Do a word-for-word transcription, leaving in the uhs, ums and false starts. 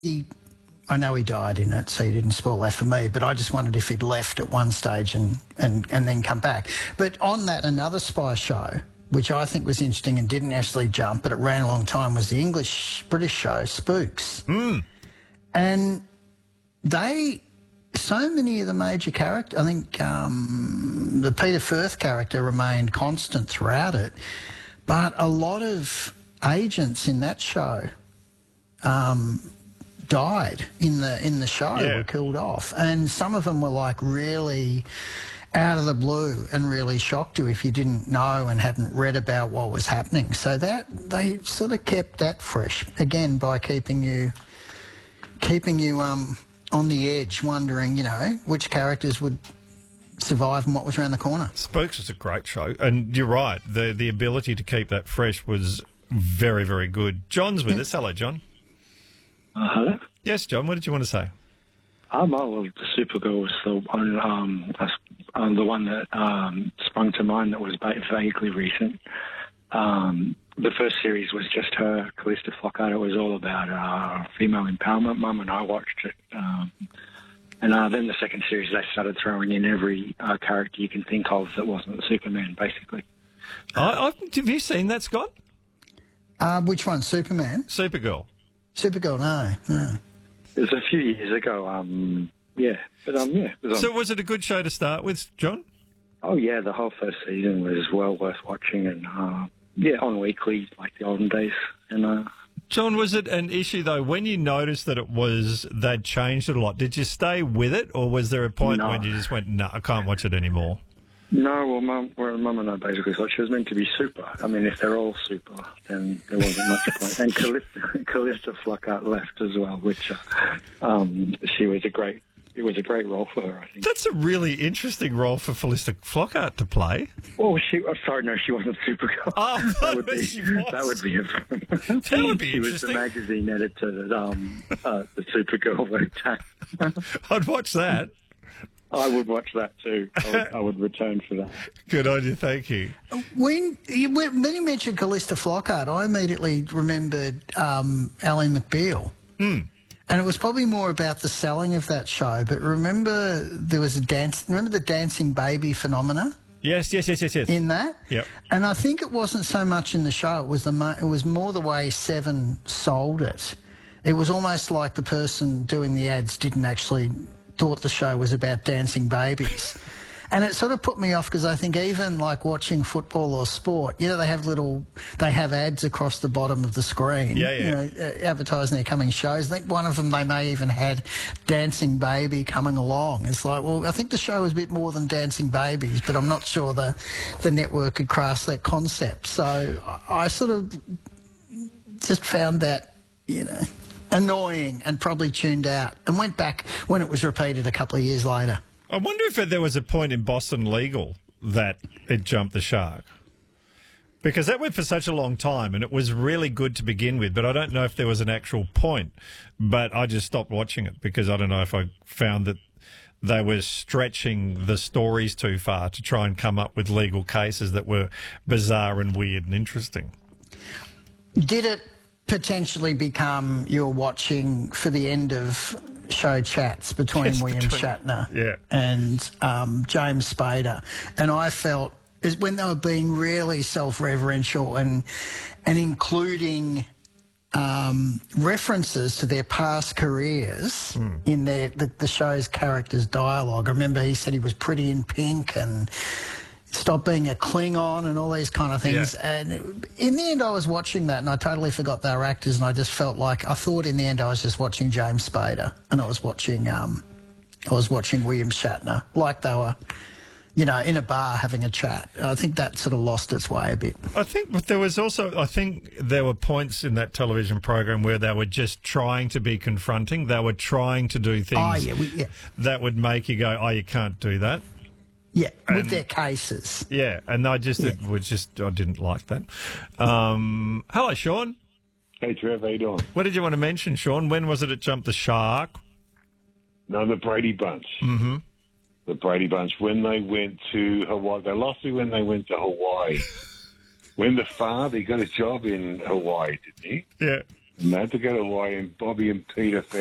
he, I know he died in it, so he didn't spoil that for me, but I just wondered if he'd left at one stage and, and, and then come back. But on that, another spy show, which I think was interesting and didn't actually jump, but it ran a long time, was the English-British show, Spooks. Mm. And they, so many of the major characters, I think um, the Peter Firth character remained constant throughout it, but a lot of agents in that show um, died in the in the show, Yeah. were killed off. And some of them were like really out of the blue and really shocked you if you didn't know and hadn't read about what was happening. So that they sort of kept that fresh, again, by keeping you keeping you um, on the edge, wondering, you know, which characters would survive and what was around the corner. Spooks was a great show, and you're right, the the ability to keep that fresh was very, very good. John's with us. Hello, John. Uh, hello? Yes, John, what did you want to say? Um, oh, well, the Supergirl was the one, um, um, the one that um, sprung to mind that was vaguely recent. Um, the first series was just her, Callista Flockhart. It was all about uh, female empowerment. Mum and I watched it. Um, and uh, then the second series, they started throwing in every uh, character you can think of that wasn't Superman, basically. I, I've, have you seen that, Scott? Uh, which one, Superman? Supergirl. Supergirl, no, no. It was a few years ago. Um, yeah, but um, yeah. It was on. So was it a good show to start with, John? Oh yeah, the whole first season was well worth watching, and uh, yeah, on weekly like the olden days. And uh, John, was it an issue though when you noticed that it was they'd changed it a lot? Did you stay with it, or was there a point No. when you just went, "No, I can't watch it anymore"? no, well, mum, well, mum and I basically thought she was meant to be super. I mean, if they're all super, then there wasn't much point. And Callista, Callista Flockhart left as well, which uh, um, she was a great. It was a great role for her, I think. That's a really interesting role for Callista Flockhart to play. Oh, she. Oh, sorry, no, she wasn't Supergirl. Oh, that would be. she was. That would be. A, That would be she was the interesting. magazine editor that um, uh, the Supergirl worked at. I'd watch that. I would watch that too. I would, I would return for that. Good on you, thank you. When you, when you mentioned Callista Flockhart, I immediately remembered um, Ally McBeal. Mm. And it was probably more about the selling of that show. But remember there was a dance, remember the dancing baby phenomena Yes, yes, yes, yes, yes. in that? Yep. And I think it wasn't so much in the show, it was, the, mo- it was more the way Seven sold it. It was almost like the person doing the ads didn't actually thought the show was about dancing babies. And it sort of put me off because I think even like watching football or sport, you know, they have little, they have ads across the bottom of the screen, Yeah, yeah. you know, uh, advertising their coming shows. I think one of them, they may even had Dancing Baby coming along. It's like, well, I think the show was a bit more than Dancing Babies, but I'm not sure the, the network could grasp that concept. So I, I sort of just found that, you know, annoying and probably tuned out and went back when it was repeated a couple of years later. I wonder if there was a point in Boston Legal that it jumped the shark. Because that went for such a long time and it was really good to begin with, but I don't know if there was an actual point. But I just stopped watching it because I don't know if I found that they were stretching the stories too far to try and come up with legal cases that were bizarre and weird and interesting. Did it potentially become you're watching for the end of show chats between Yes, William between- Shatner yeah. and um, James Spader? And I felt is when they were being really self-referential and and including um, references to their past careers Hmm. in their the, the show's characters' dialogue. I remember he said he was pretty in pink and stop being a Klingon and all these kind of things. Yeah. And in the end, I was watching that and I totally forgot they were actors and I just felt like, I thought in the end I was just watching James Spader and I was watching, um, I was watching William Shatner, like they were, you know, in a bar having a chat. I think that sort of lost its way a bit. I think, but there was also, I think there were points in that television program where they were just trying to be confronting. They were trying to do things Oh, yeah, we, yeah, that would make you go, oh, you can't do that. yeah, with And- their cases. Yeah, and I just, it was just, I didn't like that. Um, hello, Sean. Hey, Trev, how you doing? What did you want to mention, Sean? When was it it jumped the shark? No, the Brady Bunch. Mm-hmm. The Brady Bunch. When they went to Hawaii, they lost me when they went to Hawaii. When the father got a job in Hawaii, didn't he? Yeah. And they had to go away, and Bobby and Peter found